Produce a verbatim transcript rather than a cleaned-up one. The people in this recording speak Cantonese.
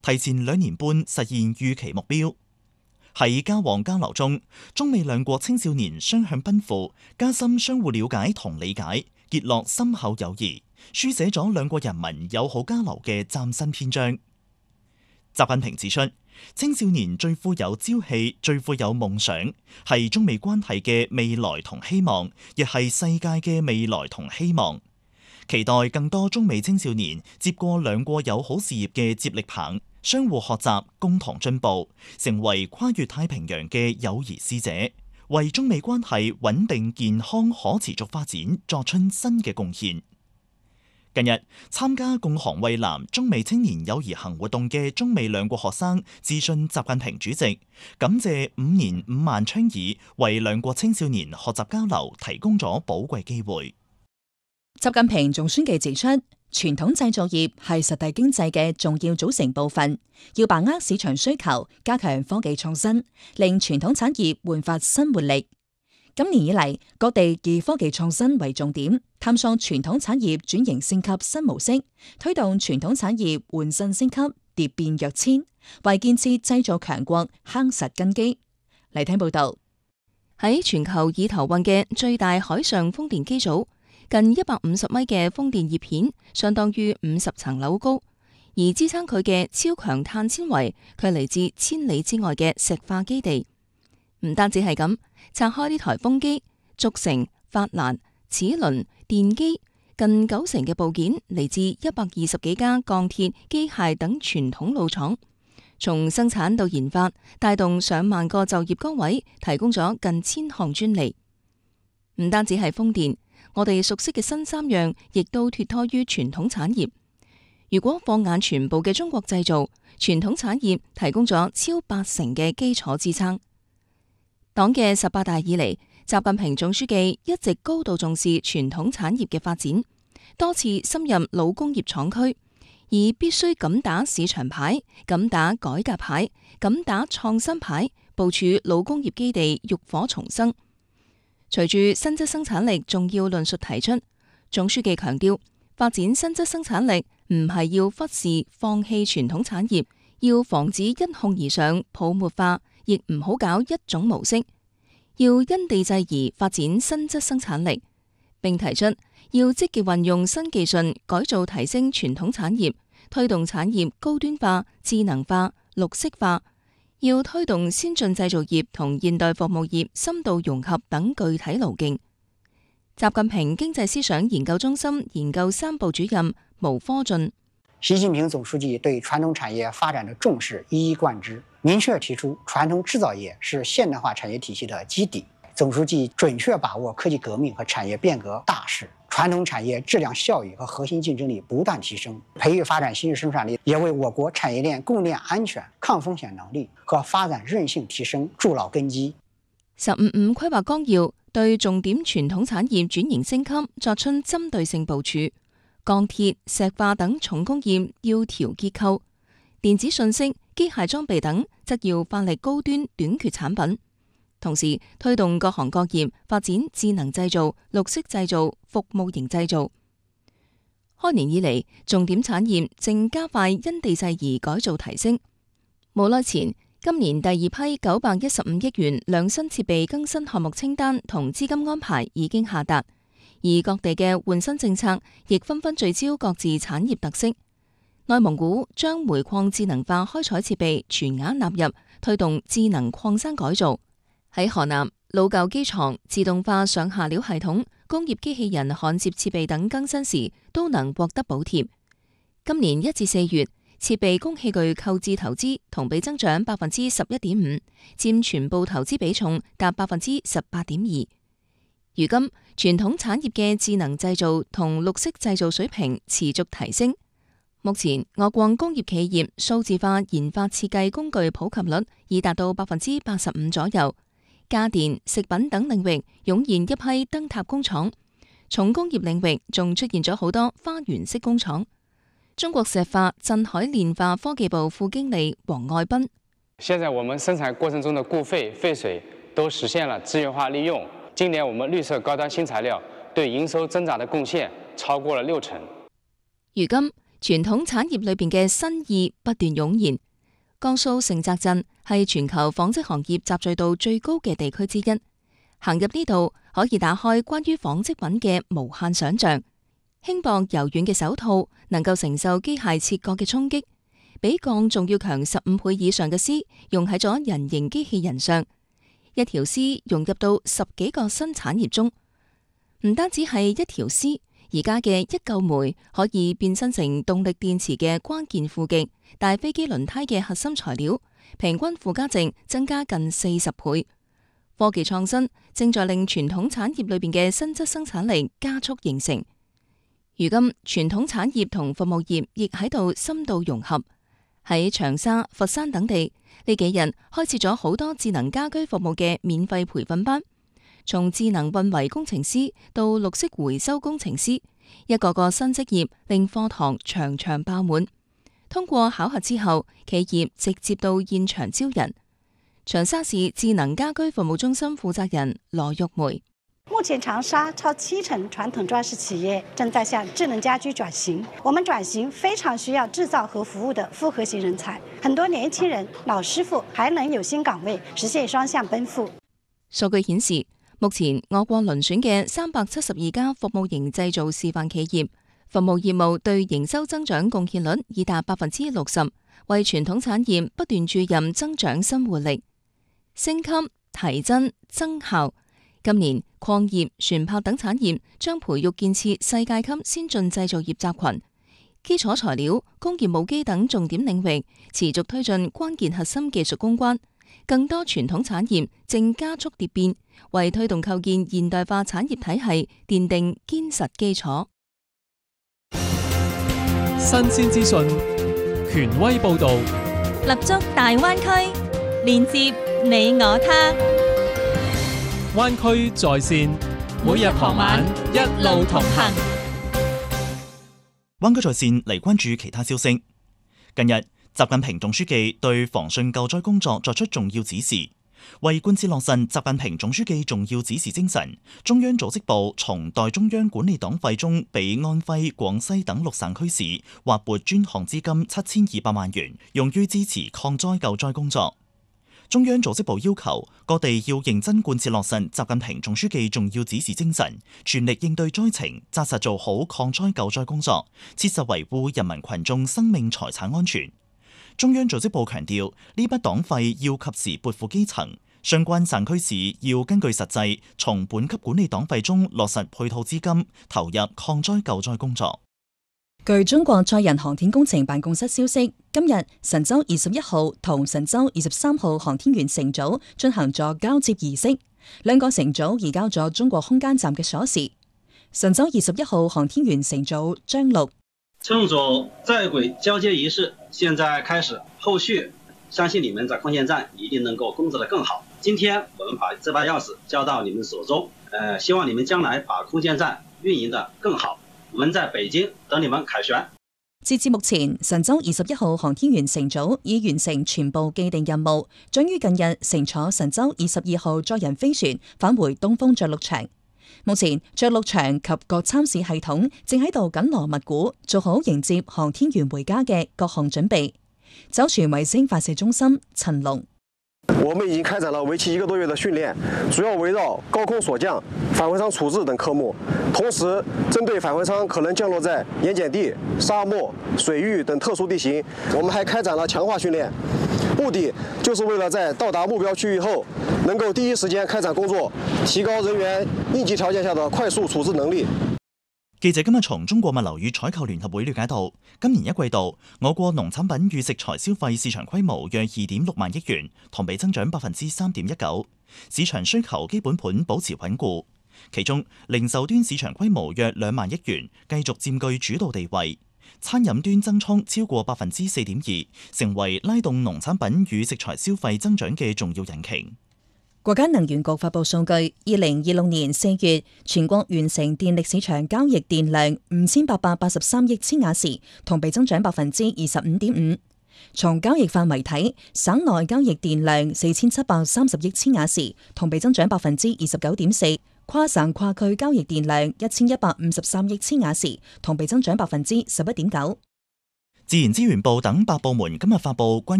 提前兩年半實現預期目標。喺交往交流中，中美兩國青少年雙向奔赴，加深相互了解同理解，結落深厚友誼，書寫咗兩國人民友好交流嘅嶄新篇章。習近平指出，青少年最富有朝氣，最富有夢想，係中美關係嘅未來同希望，亦係世界嘅未來同希望。期待更多中美青少年接過兩國友好事業嘅接力棒，相互學習，共同進步，成為跨越太平洋嘅友誼使者，為中美關係穩定健康可持續發展作出新嘅貢獻。近日參加共航蔚藍中美青年友誼行活動嘅中美兩國學生致信習近平主席，感謝五年五萬倡議為兩國青少年學習交流提供咗寶貴機會。 習近平仲宣記指出，傳統製造業係實體經濟嘅重要組成部分，要把握市場需求，加強科技創新，令傳統產業煥發新活力。今年以嚟，各地以科技創新為重點，探索傳統產業轉型升級新模式，推動傳統產業換新升級、蝶變躍遷，為建設製造強國夯實根基。嚟聽報道。 喺全球已投運嘅最大海上風電機組，近一百五十米嘅風電葉片，相當於五十層樓高，而支撐佢嘅超強碳纖維，佢嚟自千里之外嘅石化基地。唔單止係咁，拆開呢台風機，軸承、法蘭、齒輪、電機，近九成嘅部件嚟自一百二十幾家鋼鐵、機械等傳統老廠，從生產到研發，帶動上萬個就業崗位，提供咗近千項專利。唔單止係風電，我哋熟悉嘅新三樣，亦都脫胎於傳統產業。如果放眼全部嘅中國製造，傳統產業提供咗超八成嘅基礎支撐。黨嘅十八大以嚟，習近平總書記一直高度重視傳統產業嘅發展，多次深入老工業廠區，以必須敢打市場牌、敢打改革牌、敢打創新牌，部署老工業基地浴火重生。隨住新質生產力重要論述提出，總書記強調，發展新質生產力唔係要忽視放棄傳統產業，要防止一哄而上泡沫化，亦唔好搞一種模式，要因地制宜發展新質生產力，並提出要積極運用新技術改造提升傳統產業，推動產業高端化、智能化、綠色化，要推動先進製造業同現代服務業深度融合等具體路徑。習近平經濟思想研究中心研究三部主任毛科俊， 習近平總書記對傳統產業發展的重視一以貫之，明確提出傳統製造業是現代化產業體系的基底。總書記準確把握科技革命和產業變革大勢，傳統產業質量效益和核心競爭力不斷提升，培育發展新生產力，也為我國產業鏈供應鏈安全、抗風險能力和發展韌性提升築牢根基。 十五五規劃綱要對重點傳統產業轉型升級作出針對性部署，鋼鐵、石化等重工業要調結構，電子信息、機械裝備等則要發力高端短缺產品，同時推動各行各業發展智能製造、綠色製造、服務型製造。開年以嚟，重點產業正加快因地制宜改造提升。冇耐前，今年第二批九百一十五億元兩新設備更新項目清單同資金安排已經下達，而各地嘅換新政策亦紛紛聚焦各自產業特色。內蒙古將煤礦智能化開採設備全額納入，推動智能礦山改造。喺河南，老舊機床自動化上下料系統、工業機器人焊接設備等更新時都能獲得補貼。今年一至四月，設備工器具購置投資同比增長百分之十一點五，佔全部投資比重達百分之十八點二。如今，傳統產業嘅智能製造同綠色製造水平持續提升。目前，我國工業企業數字化研發設計工具普及率已達到百分之八十五左右。家電、食品等領域湧現一批燈塔工廠，重工業領域仲出現咗好多花園式工廠。中國石化鎮海煉化科技部副經理黃愛斌： 現在我們生產過程中的固廢、廢水都實現了資源化利用。今年我們綠色高端新材料對營收增長的貢獻超過了六成。 如今， 傳統產業裏邊嘅新意不斷湧現。江蘇盛澤鎮係全球紡織行業集聚度最高嘅地區之一，行入呢度可以打開關於紡織品嘅無限想象。輕薄柔軟嘅手套能夠承受機械切割嘅衝擊，比鋼仲要強十五倍以上嘅絲用喺咗人形機器人上，一條絲融入到十幾個新產業中。唔單止係一條絲，而家嘅一嚿煤可以變身成動力電池嘅關鍵負極，大飛機輪胎嘅核心材料，平均附加值增加近四十倍。科技創新正在令傳統產業裏邊嘅新質生產力加速形成。如今，傳統產業同服務業亦喺度深度融合。喺長沙、佛山等地，呢幾日開設咗好多智能家居服務嘅免費培訓班，從智能運維工程師到綠色回收工程師，一個個新職業令課堂場場爆滿。通過考核之後，企業直接到現場招人。長沙市智能家居服務中心負責人羅玉梅。 目前長沙超七成傳統裝飾企業正在向智能家居轉型，我們轉型非常需要製造和服務的複合型人才，很多年輕人、老師傅還能有新崗位，實現雙向奔赴。 數據顯示，目前我國遴選嘅三百七十二家服務型製造示範企業，服務業務對營收增長貢獻率已達百分之六十，為傳統產業不斷注入增長新活力，升級、提增、增效。今年礦業、船舶等產業將培育建設世界級先進製造業集群，基礎材料、工業母機等重點領域持續推進關鍵核心技術攻關。更多傳統產業正加速蝶變，為推動構建現代化產業體系奠定堅實基礎。 新鮮資訊，權威報導， 立足大灣區，連接你我他。 灣區在線，每日傍晚一路同行。 灣區在線嚟關注其他消息。近日，習近平總書記對防汛救災工作作出重要指示，為貫徹落實習近平總書記重要指示精神，中央組織部從代中央管理黨費中俾安徽、廣西等六省區市劃撥專項資金七千二百萬元，用於支持抗災救災工作。中央組織部要求各地要認真貫徹落實習近平總書記重要指示精神，全力應對災情，紮實做好抗災救災工作，切實維護人民群眾生命財產安全。中央組織部強調，呢筆黨費要及時撥付基層，相關省區市要根據實際，從本級管理黨費中落實配套資金，投入抗災救災工作。 據中國載人航天工程辦公室消息，今日神舟二十一號同神舟二十三號航天員乘組進行咗交接儀式，兩個乘組移交咗中國空間站嘅鎖匙。神舟二十一號航天員乘組張陸， 乘組在軌交接儀式現在開始，後續相信你們在空間站一定能夠工作得更好。今天我們把這把鑰匙交到你們手中，呃，希望你們將來把空間站運營得更好。我們在北京等你們凱旋。 截至目前，神舟二十一號航天員乘組已完成全部既定任務，將於近日乘坐神舟二十二號載人飛船返回東風着陸場。目前着陸場及各參試系統正喺度緊鑼密鼓，做好迎接航天員回家嘅各項準備。酒泉衛星發射中心陳龍。 我們已經開展了為期一個多月的訓練，主要圍繞高空鎖降、返回艙處置等科目，同時針對返回艙可能降落在鹽鹼地、沙漠、水域等特殊地形，我們還開展了強化訓練，目的就是為了在到達目標區域後，能夠第一時間開展工作，提高人員應急條件下的快速處置能力。 記者今日從中國物流與採購聯合會了解到，今年一季度我國農產品與食材消費市場規模約二點六萬億元，同比增長百分之三點一九，市場需求基本盤保持穩固。其中零售端市場規模約兩萬億元，繼續佔據主導地位。餐飲端增速超過百分之四點二，成為拉動農產品與食材消費增長嘅重要引擎。 國家能源局發布數據，二零二六年四月全國完成電力市場交易電量五千八百八十三億千瓦時，同比增長百分之二十五點五。從交易範圍睇，省內交易電量四千七百三十億千瓦時，同比增長百分之二十九點四；跨省跨區交易電量一千一百五十三億千瓦時，同比增長百分之十一點九。 自然資源部等八部門今日發布關